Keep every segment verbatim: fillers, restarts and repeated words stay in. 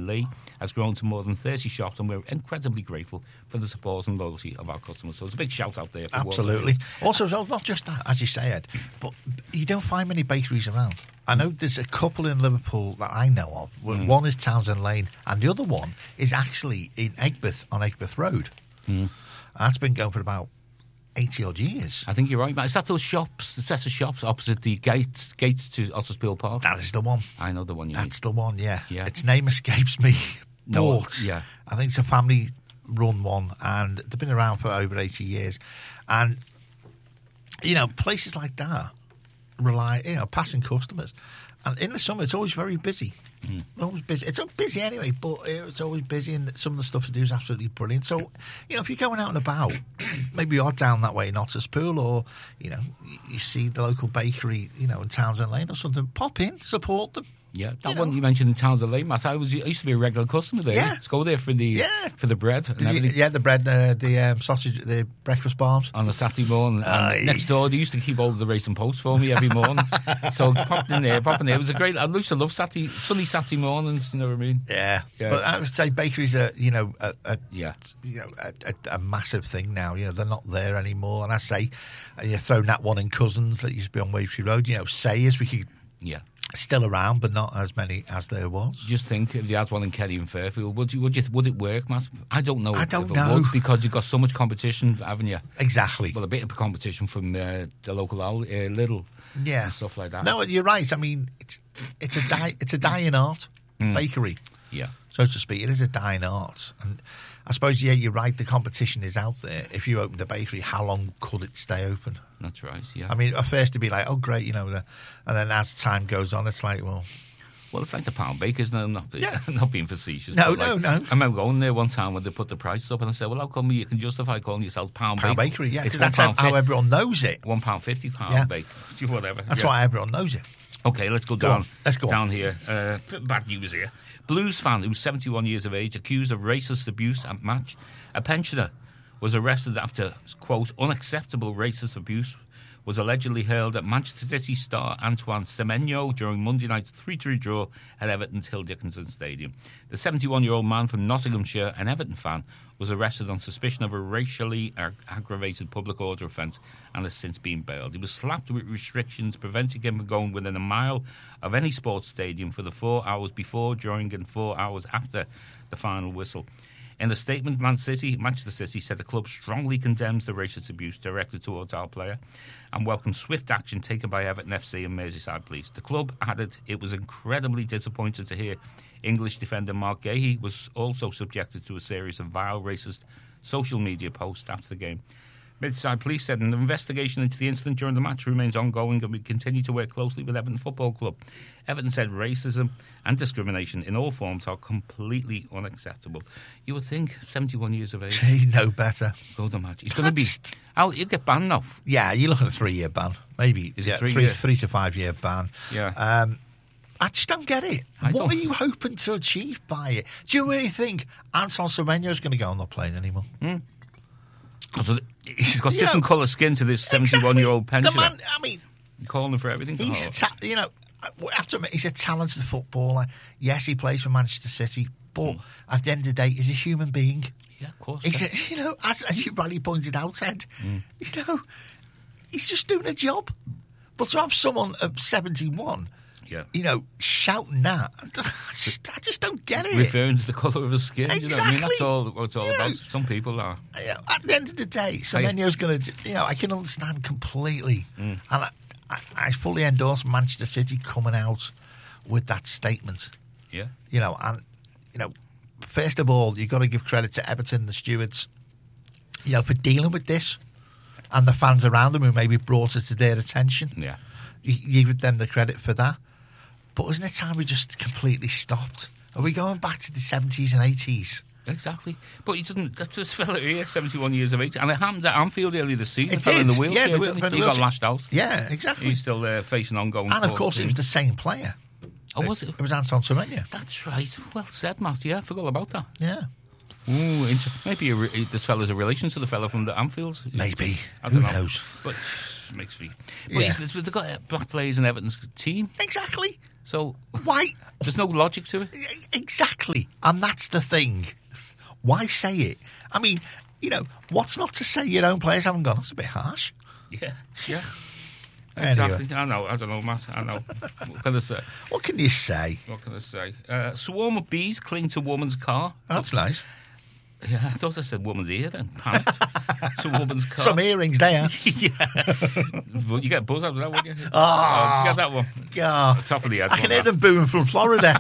in Lee has grown to more than thirty shops, and we're incredibly grateful for the support and loyalty of our customers. So it's a big shout out there. For Absolutely. Also, not just that, as you say, Ed, but you don't find many bakeries around. I know there's a couple in Liverpool that I know of. Mm. One is Townsend Lane, and the other one is actually in Aigburth, on Aigburth Road. Mm. That's been going for about eighty odd years. I think you're right, Matt. Is that those shops, the set of shops opposite the gates gates to Otterspool Park? That is the one. I know the one you That's mean. the one, yeah. yeah. Its name escapes me. No, Port. yeah. I think it's a family-run one, and they've been around for over eighty years. And, you know, places like that rely, you know, passing customers. And in the summer, it's always very busy. Mm. Always busy. It's not busy anyway, but it's always busy, and some of the stuff to do is absolutely brilliant. So, you know, if you're going out and about, maybe you're down that way in Otterspool, or, you know, you see the local bakery, you know, in Townsend Lane or something, pop in, support them. Yeah, that you one know. you mentioned in Townsend Lane, Matt. I was I used to be a regular customer there. Yeah. Let's go there for the yeah. for the bread and everything. Yeah, the bread, uh, the um, sausage, the breakfast bars on a Saturday morning. Uh, and next door, they used to keep all of the Racing Post for me every morning. So popped in there, popped in there. It was a great. I used to love Saturday, sunny Saturday mornings. You know what I mean? Yeah. yeah. But I would say bakeries are, you know, a, a yeah, you know, a, a, a massive thing now. You know, they're not there anymore. And I say, and you're throwing that one in Cousins that used to be on Wavertree Road. You know, Sayers, we could. Yeah. Still around, but not as many as there was. Just think, if you had one in Kerry and Fairfield, would you, would you, would it work, Matt? I don't know. I don't if it know would, because you've got so much competition, haven't you? Exactly. Well, a bit of competition from uh, the local uh, Lidl, yeah, and stuff like that. No, you're right. I mean, it's it's a di- it's a dying art mm. bakery, yeah, so to speak. It is a dying art, and I suppose yeah, you're right. The competition is out there. If you opened a bakery, how long could it stay open? That's right. Yeah. I mean, at first to be like, oh great, you know, and then as time goes on, it's like, well. Well, it's like the Pound Bakers, no, not, yeah. not being facetious. No, like, no, no. I remember going there one time when they put the prices up, and I said, well, how come you can justify calling yourself Pound, Pound Bakery? Bakery, yeah, because that's how, how everyone knows it. one pound fifty Pound yeah. Bakery, whatever. That's yeah. why everyone knows it. Okay, let's go, go down. On. Let's go down on. here. Uh, bad news here. Blues fan who's seventy-one years of age, accused of racist abuse at match. A pensioner was arrested after, quote, unacceptable racist abuse was allegedly hurled at Manchester City star Antoine Semenyo during Monday night's three three draw at Everton's Hill Dickinson Stadium. The seventy-one-year-old man from Nottinghamshire, an Everton fan, was arrested on suspicion of a racially ag- aggravated public order offence and has since been bailed. He was slapped with restrictions preventing him from going within a mile of any sports stadium for the four hours before, during and four hours after the final whistle. In a statement, Man City, Manchester City said the club strongly condemns the racist abuse directed towards our player and welcomes swift action taken by Everton F C and Merseyside Police. The club added it was incredibly disappointed to hear English defender Mark Gahey was also subjected to a series of vile racist social media posts after the game. Merseyside Police said an investigation into the incident during the match remains ongoing and we continue to work closely with Everton Football Club. Everton said racism and discrimination in all forms are completely unacceptable. You would think seventy-one years of age. Gee, no better. Go to match. He's going to be. I'll, he'll get banned now. Yeah, you're looking at a three-year ban, maybe. Is yeah, it three, three, year? three to five-year ban. Yeah. Um, I just don't get it. I what don't. are you hoping to achieve by it? Do you really think Anton Semenyo is going to go on not playing anymore? Mm. So he's got You different know, colour skin to this seventy-one-year-old exactly. pensioner. The man, I mean, You're calling him for everything. he's Oh. a ta- you know, I have to admit, he's a talented footballer. Yes, he plays for Manchester City, but Mm. at the end of the day, he's a human being. Yeah, of course. He's yeah. a, you know, as, as you rightly pointed out, Ed, Mm. you know, he's just doing a job. But to have someone at seventy-one, Yeah. you know, shouting that, I just, I just don't get it. Referring to the colour of his skin, you know what I mean? That's Exactly. all what it's all You know, about. Some people are. You know, at the end of the day, Semenyo's going to, you know, I can understand completely. Mm. And I, I, I fully endorse Manchester City coming out with that statement. Yeah. You know, and, you know, first of all, you've got to give credit to Everton, the stewards, you know, for dealing with this and the fans around them who maybe brought it to their attention. Yeah. You, you give them the credit for that. But isn't it time we just completely stopped? Are we going back to the seventies and eighties? Exactly. But he doesn't. That's this fella here, seventy-one years of age. And it happened at Anfield earlier this season. It the fella in did. the wheelchair. Yeah, the wheel- didn't the he? he got wheelchair. lashed out. Yeah, exactly. He's still uh, facing ongoing And of court course, it was the same player. Oh, was it? It was Anton Semenyo. That's right. Well said, Matt. Yeah, I forgot about that. Yeah. Ooh, inter- maybe a re- this fella's a relation to the fella from the Anfield. Maybe. I don't Who know. knows? But just makes me. But Yeah. he's- they've got uh, black players in Everton's team, Exactly. so Why? there's no logic to it. Exactly. And that's the thing. Why say it? I mean, you know, what's not to say your own players haven't gone? That's a bit harsh. Yeah, yeah. Anyway. Exactly. I know. I don't know, Matt. I know. What can I say? What can you say? What can I say? Uh, swarm of bees cling to woman's car. That's nice. Yeah, I thought I said woman's ear then. Panicked. It's a woman's car. Some earrings there. Yeah. Well, you get a buzz out of that, wouldn't you? Oh. you get that one. God. Top of the head. I can hear one, them booing from Florida.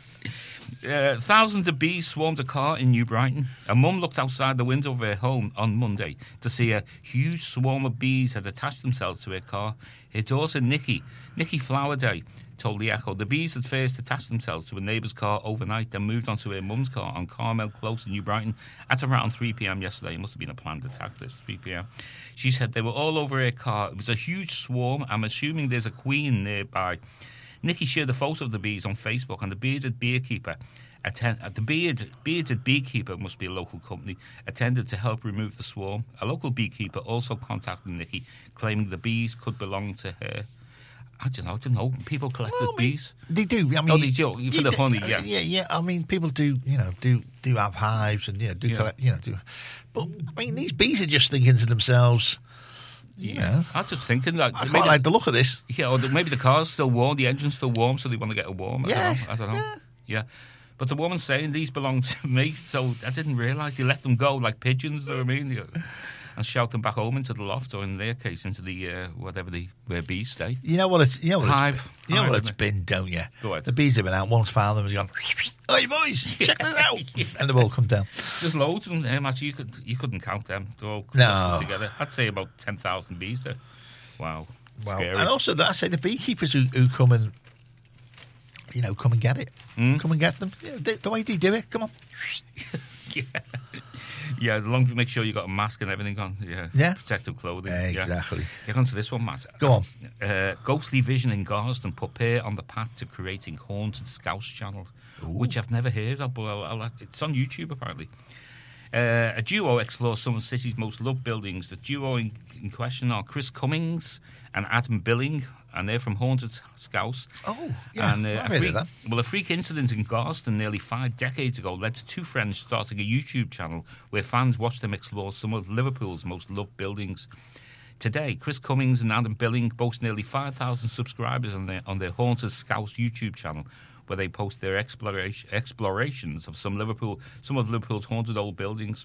Uh, thousands of bees swarmed a car in New Brighton. A mum looked outside the window of her home on Monday to see a huge swarm of bees had attached themselves to her car. Her daughter, Nikki, Nikki Flowerday, told the Echo the bees had first attached themselves to a neighbour's car overnight, then moved onto her mum's car on Carmel Close in New Brighton at around three p.m. yesterday. It must have been a planned attack, this, three p.m. She said they were all over her car. It was a huge swarm. I'm assuming there's a queen nearby. Nikki shared a photo of the bees on Facebook, and the bearded beekeeper, attend, uh, the beard, bearded beekeeper must be a local company, attended to help remove the swarm. A local beekeeper also contacted Nikki, claiming the bees could belong to her. I don't know. I don't know. People collected Well, I mean, bees. They do. I mean, Oh, they do, for you the do- honey, yeah. yeah, yeah. I mean, people do. You know, do do have hives and you know do Yeah. collect. You know, do. But I mean, these bees are just thinking to themselves. You know, I was just thinking that I maybe, quite like the look of this. yeah, or the, maybe the car's still warm, the engine's still warm, so they want to get it warm. I Yeah, don't know. I don't know. yeah. Yeah. But the woman's saying these belong to me, so I didn't realise they let them go like pigeons, you know what I mean? Yeah. And shout them back home into the loft, or in their case, into the, uh, whatever the, where bees stay. You know what it's. You know what Hive. It's, you know Hive, what it's isn't been, don't you? Go ahead. The bees have been out. One's found them. Has gone. Hey boys, check this out, and they've all come down. There's loads of them. Um, actually, you, could, you couldn't count them. They're all No. clustered together. I'd say about ten thousand bees there. Wow. Well, Scary. and also, I say the beekeepers who, who come and, you know, come and get it, Hmm? come and get them. Yeah, the, the way they do it, come on. Yeah. Yeah, as long as you make sure you got a mask and everything on. Yeah. Yeah. Protective clothing. Exactly. Yeah. Get on to this one, Matt. Go on. Uh, ghostly vision in Garston put Pear on the path to creating haunted Scouse channels, which I've never heard of, but I'll, I'll, it's on YouTube apparently. Uh, a duo explores some of the city's most loved buildings. The duo in, in question are Chris Cummings and Adam Billing, and they're from Haunted Scouse. Oh, yeah, And, uh, I've a heard of freak, that. well, a freak incident in Garston nearly five decades ago led to two friends starting a YouTube channel where fans watched them explore some of Liverpool's most loved buildings. Today, Chris Cummings and Adam Billing boast nearly five thousand subscribers on their, on their Haunted Scouse YouTube channel, where they post their exploration, explorations of some Liverpool, some of Liverpool's haunted old buildings.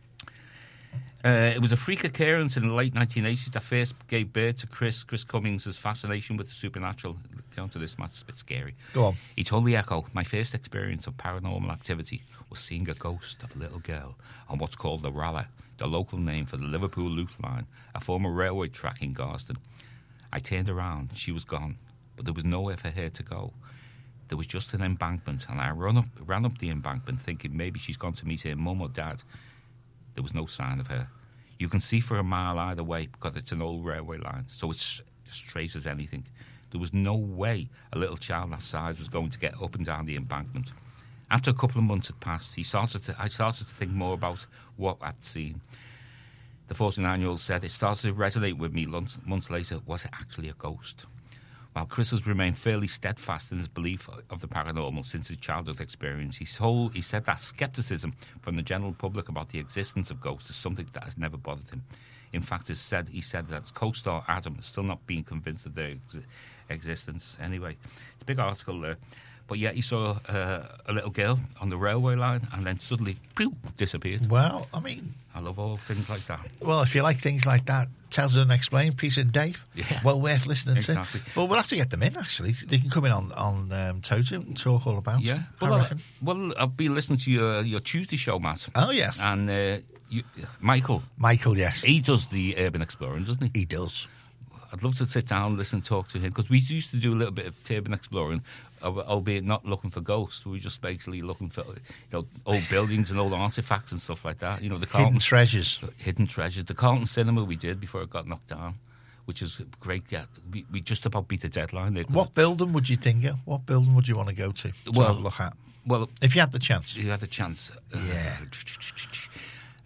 Uh, it was a freak occurrence in the late nineteen eighties that first gave birth to Chris Chris Cummings' fascination with the supernatural. Come to this, Matt, it's a bit scary. Go on. He told the Echo, my first experience of paranormal activity was seeing a ghost of a little girl on what's called the Ralla, the local name for the Liverpool Loop Line, a former railway track in Garston. I turned around, she was gone, but there was nowhere for her to go. There was just an embankment, and I ran up, ran up the embankment thinking maybe she's gone to meet her mum or dad. There was no sign of her. You can see for a mile either way because it's an old railway line, so it's straight as anything. There was no way a little child that size was going to get up and down the embankment. After a couple of months had passed, he started to, I started to think more about what I'd seen. The forty-nine-year-old said it started to resonate with me months, months later. Was it actually a ghost? While Chris has remained fairly steadfast in his belief of the paranormal since his childhood experience, he, told, he said that scepticism from the general public about the existence of ghosts is something that has never bothered him. In fact, he said, he said that his co-star Adam is still not being convinced of their ex- existence. Anyway, it's a big article there. But yeah, he saw uh, a little girl on the railway line and then suddenly, pew, disappeared. Well, I mean, I love all things like that. well, if you like things like that, Tells Us Unexplained, Peter and Dave, Yeah. well worth listening Exactly. to. But we'll have to get them in, actually. They can come in on, on um, Toto and talk all about Yeah. it, I Well, I, reckon. well, I've been listening to your, your Tuesday show, Matt. Oh, yes. And uh, you, Michael, Michael, yes. he does the urban exploring, doesn't he? He does. I'd love to sit down, listen, talk to him, because we used to do a little bit of urban exploring, uh, albeit not looking for ghosts. We were just basically looking for, you know, old buildings and old artifacts and stuff like that. You know, the Carlton Hidden treasures. hidden treasures. The Carlton Cinema we did before it got knocked down, which is great. Yeah, we, we just about beat the deadline there. 'cause What building would you think of? What building would you want to go to? to Well- have a look at? Well, If you had the chance. you had the chance. Uh, Yeah.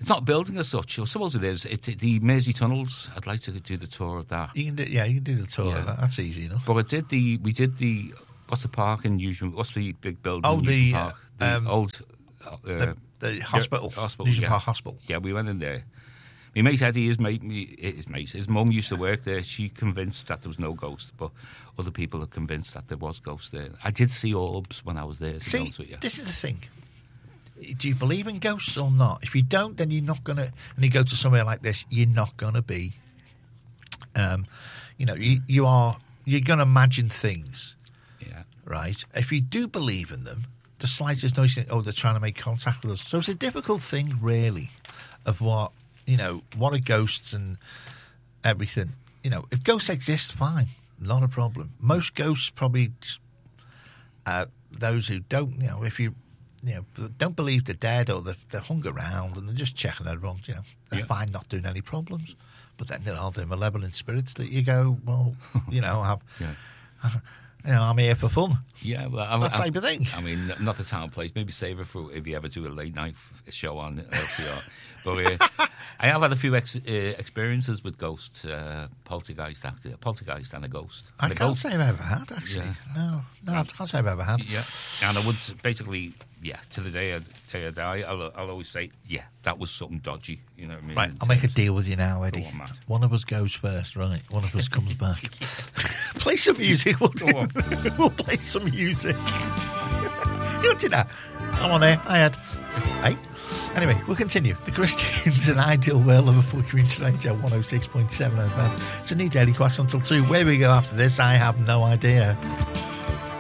It's not a building as such. I suppose it is. It, it, the Mersey Tunnels. I'd like to do the tour of that. You can do, yeah, you can do the tour Yeah. of that. That's easy enough. But I did the. We did the. What's the park in Newsham? What's the big building? Oh, in the, Newsham Park? The um, old. Uh, The, the hospital. hospital, Newsham yeah. Park Hospital. Yeah, we went in there. My mate Eddie, his mate, me, his mate, his mum used to work there. She convinced that there was no ghost, but other people are convinced that there was ghosts there. I did see orbs when I was there. To be See, honest with you. this is the thing. Do you believe in ghosts or not? If you don't, then you're not going to... And you go to somewhere like this, you're not going to be... Um, you know, you, you are... You're going to imagine things, Yeah. right? If you do believe in them, the slightest noise, you think, oh, they're trying to make contact with us. So it's a difficult thing, really, of what, you know, what are ghosts and everything. You know, if ghosts exist, fine. Not a problem. Most ghosts probably... Just, uh, those who don't, you know, if you... You know, don't believe they're dead or they're, they're hung around and they're just checking everyone. You know, they're Yeah. fine, not doing any problems. But then there are the malevolent spirits that you go, well, you know, have, Yeah. you know, I'm here for fun. Yeah, well, I, That I, type of thing. I mean, not the town place. Maybe save it for if you ever do a late night f- show on L C R. But uh, I have had a few ex- uh, experiences with ghosts, uh, poltergeist, actually, a poltergeist and a ghost. I And a can't ghost, say I've ever had, actually. Yeah. No, no, I can't say I've ever had. Yeah, and I would basically, yeah, to the day I, day I die, I'll, I'll always say, yeah, that was something dodgy. You know what I mean? Right, In I'll make a terms- deal with you now, Eddie. Go on, Matt. One of us goes first, right? One of us comes back. Play some music. We'll, do, Go on. we'll play some music. You don't do that. I'm on there. I had. Hey. Anyway, we'll continue. The Christians, an ideal world, Liverpool Community Radio one oh six point seven F M. It's a new daily quest until two. Where we go after this, I have no idea.